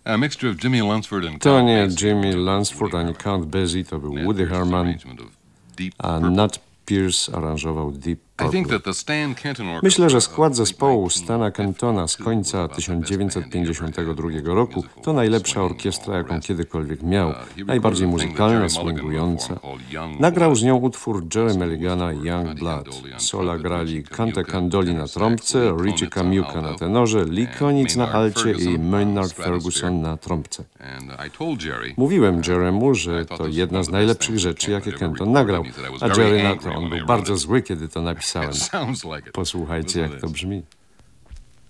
To nie Jimmy Lunceford ani Count Basie, to był Woody Herman, a Nat Pierce aranżował Deep Purple. Myślę, że skład zespołu Stana Kentona z końca 1952 roku to najlepsza orkiestra, jaką kiedykolwiek miał. Najbardziej muzykalna, swingująca. Nagrał z nią utwór Jerry Mulligana Young Blood. Sola grali Kante Candoli na trąbce, Richie Kamiuka na tenorze, Lee Konitz na alcie i Maynard Ferguson na trąbce. Mówiłem Jeremu, że to jedna z najlepszych rzeczy, jakie Kenton nagrał, a Jerry na to on był bardzo zły, kiedy to napisałem. Posłuchajcie, jak to brzmi.